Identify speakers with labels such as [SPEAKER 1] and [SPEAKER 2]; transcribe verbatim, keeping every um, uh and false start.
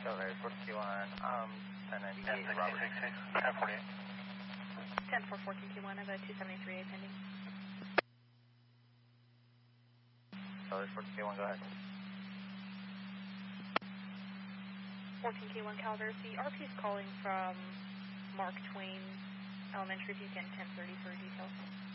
[SPEAKER 1] Celery forty-one, um, ten ninety-eight, Robert.
[SPEAKER 2] ten forty-eight.
[SPEAKER 3] ten four fourteen Q one, I have a two seventy-three A pending.
[SPEAKER 1] Celery forty-one, go ahead.
[SPEAKER 3] fourteen Q one, Calaveras, R P is calling from Mark Twain Elementary, if you can ten thirty for details.